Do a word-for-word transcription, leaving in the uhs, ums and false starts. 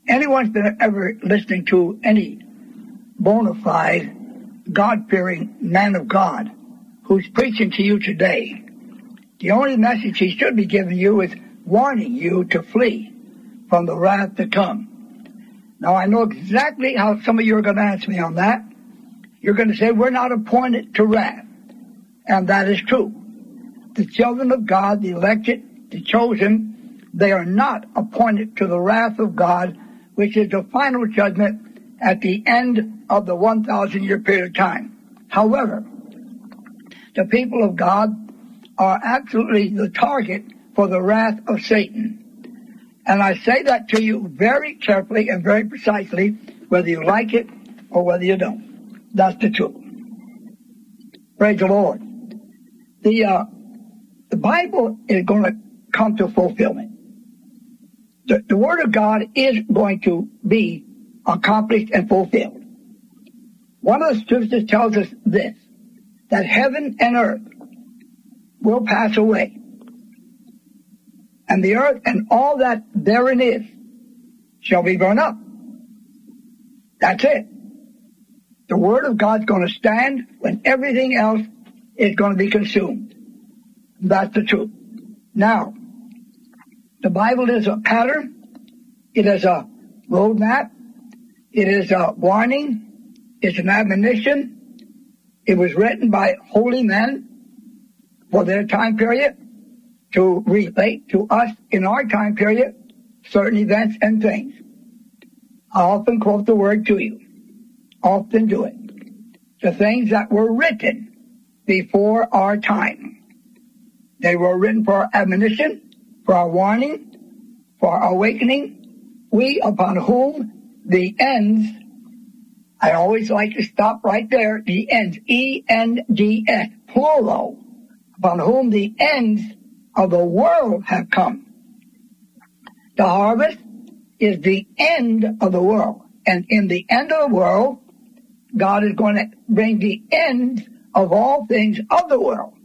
anyone's been ever listening to any bona fide, God-fearing man of God who's preaching to you today, the only message he should be giving you is warning you to flee from the wrath to come. Now, I know exactly how some of you are going to answer me on that. You're going to say, we're not appointed to wrath. And that is true. The children of God, the elected, the chosen, they are not appointed to the wrath of God, which is the final judgment at the end of the one thousand year period of time. However, the people of God are absolutely the target for the wrath of Satan. And I say that to you very carefully and very precisely, whether you like it or whether you don't. That's the truth. Praise the Lord. The, uh, the Bible is going to come to fulfillment. The, the Word of God is going to be accomplished and fulfilled. One of the scriptures tells us this, that heaven and earth will pass away, and the earth and all that therein is shall be burned up. That's it. The Word of God's going to stand when everything else is going to be consumed. That's the truth. Now, the Bible is a pattern. It is a roadmap. It is a warning. It's an admonition. It was written by holy men for their time period to relate to us in our time period certain events and things. I often quote the word to you. Often do it. The things that were written before our time. They were written for our admonition, for our warning, for our awakening. We upon whom the ends, I always like to stop right there, the ends, E N D S, plural, upon whom the ends of the world have come. The harvest is the end of the world. And in the end of the world, God is going to bring the end of all things of the world.